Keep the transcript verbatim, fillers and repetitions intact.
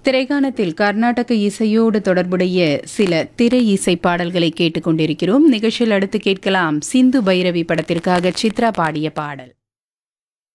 திரைகானத்தில் கர்நாடக இசையோடு தொடர்புடைய சில திரை இசை பாடல்களை கேட்டுக்கொண்டிருக்கிறோம். நிகழ்ச்சியில் அடுத்து கேட்கலாம் சிந்து பைரவி படத்திற்காக சித்ரா பாடிய பாடல்.